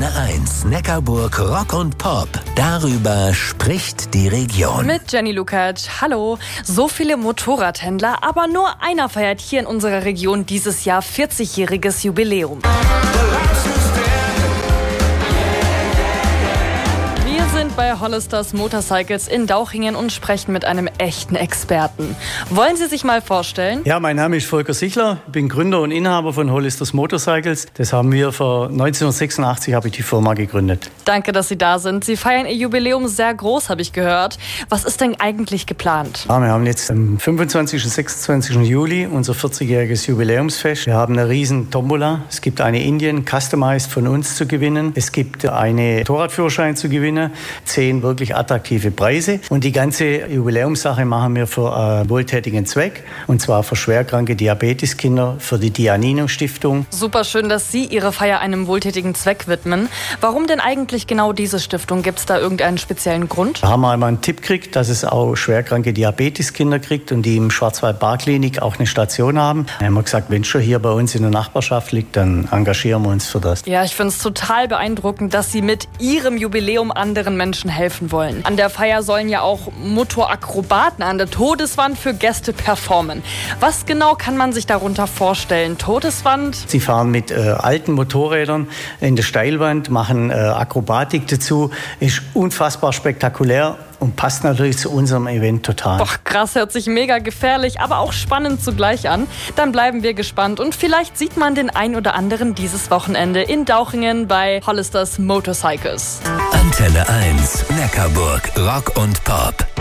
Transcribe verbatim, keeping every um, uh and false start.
Antenne eins, Neckarburg Rock und Pop. Darüber spricht die Region. Mit Jenny Lukacs. Hallo. So viele Motorradhändler, aber nur einer feiert hier in unserer Region dieses Jahr vierzigjähriges Jubiläum. Wir sind bei Hollisters Motorcycles in Dauchingen und sprechen mit einem echten Experten. Wollen Sie sich mal vorstellen? Ja, mein Name ist Volker Sichler, ich bin Gründer und Inhaber von Hollisters Motorcycles. Das haben wir vor neunzehnhundertsechsundachtzig habe ich die Firma gegründet. Danke, dass Sie da sind. Sie feiern Ihr Jubiläum sehr groß, habe ich gehört. Was ist denn eigentlich geplant? Ja, wir haben jetzt am fünfundzwanzigsten und sechsundzwanzigsten Juli unser vierzigjähriges Jubiläumsfest. Wir haben eine riesen Tombola. Es gibt eine Indien Customized von uns zu gewinnen. Es gibt eine Motorradführerschein zu gewinnen. Zehn wirklich attraktive Preise. Und die ganze Jubiläumssache machen wir für einen wohltätigen Zweck. Und zwar für schwerkranke Diabeteskinder, für die Dianinum-Stiftung. Super schön, dass Sie Ihre Feier einem wohltätigen Zweck widmen. Warum denn eigentlich genau diese Stiftung? Gibt es da irgendeinen speziellen Grund? Da haben wir einmal einen Tipp gekriegt, dass es auch schwerkranke Diabeteskinder kriegt und die im Schwarzwald-Bar-Klinik auch eine Station haben. Da haben wir gesagt, wenn es schon hier bei uns in der Nachbarschaft liegt, dann engagieren wir uns für das. Ja, ich finde es total beeindruckend, dass Sie mit Ihrem Jubiläum anderen Menschen helfen wollen. An der Feier sollen ja auch Motorakrobaten an der Todeswand für Gäste performen. Was genau kann man sich darunter vorstellen? Todeswand? Sie fahren mit äh, alten Motorrädern in der Steilwand, machen äh, Akrobatik dazu. Ist unfassbar spektakulär und passt natürlich zu unserem Event total. Boah, krass, hört sich mega gefährlich, aber auch spannend zugleich an. Dann bleiben wir gespannt und vielleicht sieht man den ein oder anderen dieses Wochenende in Dauchingen bei Hollisters Motorcycles. Antenne eins, Neckarburg Rock und Pop.